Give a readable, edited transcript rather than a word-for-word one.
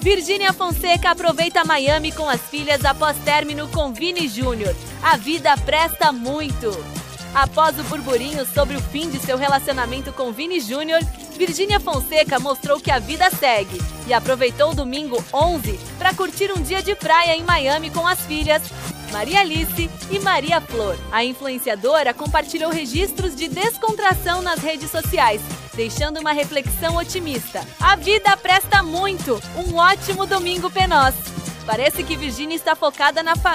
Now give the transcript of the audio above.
Virgínia Fonseca aproveita Miami com as filhas após término com Vini Júnior. A vida presta muito. Após o burburinho sobre o fim de seu relacionamento com Vini Júnior, Virgínia Fonseca mostrou que a vida segue e aproveitou o domingo 11 para curtir um dia de praia em Miami com as filhas Maria Alice e Maria Flor. A influenciadora compartilhou registros de descontração nas redes sociais, deixando uma reflexão otimista. A vida presta muito! Um ótimo domingo, Penós! Parece que Virgínia está focada na família.